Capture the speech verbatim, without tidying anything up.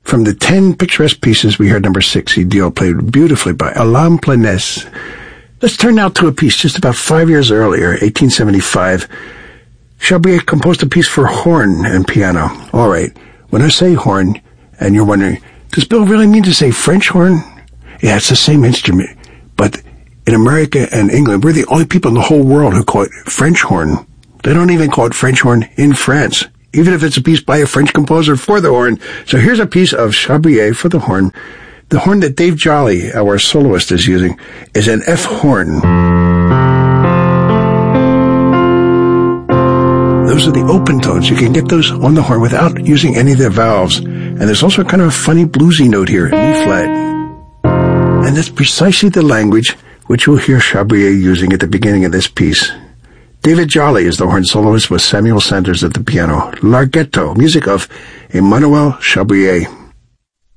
From the ten picturesque pieces, we heard number six, Idiot, played beautifully by Alain Planès. Let's turn now to a piece just about five years earlier, eighteen seventy-five. Chabrier composed a piece for horn and piano. All right, when I say horn, and you're wondering, does Bill really mean to say French horn? Yeah, it's the same instrument, but in America and England, we're the only people in the whole world who call it French horn. They don't even call it French horn in France, even if it's a piece by a French composer for the horn. So here's a piece of Chabrier for the horn. The horn that Dave Jolly, our soloist, is using is an F horn. Those are the open tones. You can get those on the horn without using any of the valves. And there's also kind of a funny bluesy note here, E flat. And that's precisely the language which you'll hear Chabrier using at the beginning of this piece. David Jolly is the horn soloist with Samuel Sanders at the piano. Larghetto, music of Emmanuel Chabrier.